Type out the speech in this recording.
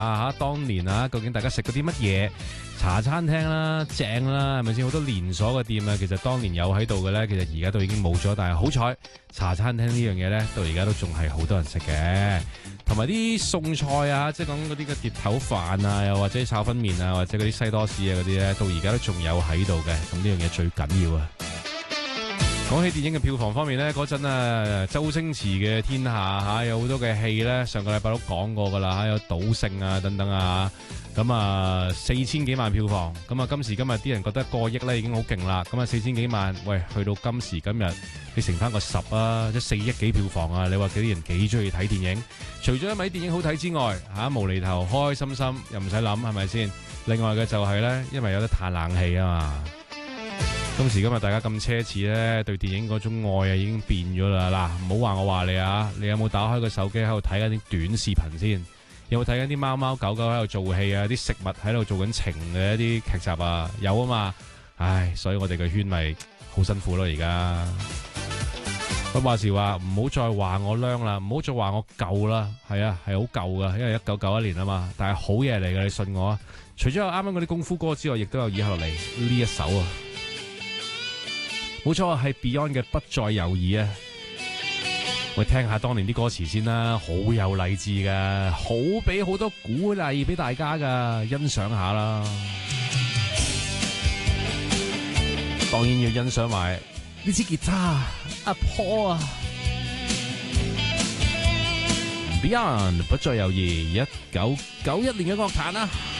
嚇，當年啊，究竟大家食過啲乜嘢茶餐廳啦，正啦，係咪先？好多連鎖嘅店啊，其實當年有喺度嘅咧，其實而家都已經冇咗。但係好彩，茶餐廳呢樣嘢咧，到而家都仲係好多人食嘅。同埋啲餸菜啊，即係講嗰啲嘅碟頭飯啊，又或者炒粉麵啊，或者嗰啲西多士啊嗰啲咧，到而家都仲有喺度嘅。咁呢樣嘢最緊要啊！講起電影嘅票房方面咧，嗰陣啊，周星馳嘅《天下》嚇有好多嘅戲咧，上個禮拜都講過噶啦嚇，有賭聖啊等等啊，咁啊4000幾萬票房，咁啊今時今日啲人覺得過億咧已經好勁啦，咁啊4000幾萬，喂去到今時今日，你乘翻個10啊，即係4億幾票房啊，你話幾啲人幾中意睇電影？除咗因為啲電影好睇之外，嚇無厘頭開開心心又唔使諗係咪先？另外嘅就係咧，因為有得嘆冷氣啊嘛。今時今日大家咁奢侈咧，對電影嗰種愛啊已經變咗啦。嗱，唔好話我話你啊，你有冇打開個手機喺度睇緊啲短視頻先？有冇睇緊啲貓貓狗狗喺度做戲啊？啲食物喺度做緊情嘅一啲劇集啊？有啊嘛。唉，所以我哋嘅圈咪好辛苦咯而家。不過話時話，唔好再話我娘啦，唔好再話我舊啦。係啊，係好舊噶，因為1991年啊嘛。但係好嘢嚟嘅，你信我啊。除咗有啱啱嗰啲功夫歌之外，亦都有以下落嚟呢一首啊。冇錯，係 Beyond 嘅不再猶豫啊！我聽下當年啲歌詞先啦，好有勵志噶，好俾好多鼓勵俾大家噶，欣賞下啦。當然要欣賞埋呢支吉他，阿 Paul 啊 ！Beyond 不再猶豫，1991年嘅樂壇啊！